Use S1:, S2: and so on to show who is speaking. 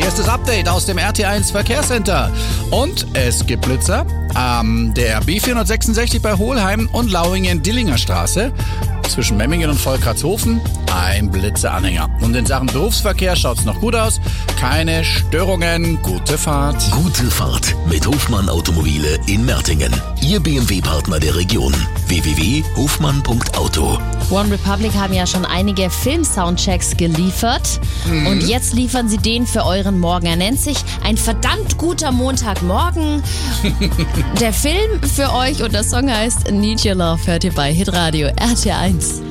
S1: Erstes Update aus dem RT1 Verkehrscenter. Und es gibt Blitzer. Der B466 bei Hohlheim und Lauingen-Dillinger Straße. Zwischen Memmingen und Volkratshofen ein Blitzeanhänger. Und in Sachen Berufsverkehr schaut's noch gut aus. Keine Störungen. Gute Fahrt.
S2: Gute Fahrt mit Hofmann Automobile in Mertingen. Ihr BMW-Partner der Region. www.hofmann.auto.
S3: One Republic haben ja schon einige Film-Soundchecks geliefert. Und jetzt liefern sie den für euren Morgen. Er nennt sich Ein verdammt guter Montagmorgen. Der Film für euch und der Song heißt Need Your Love. Hört ihr bei Hitradio RT1.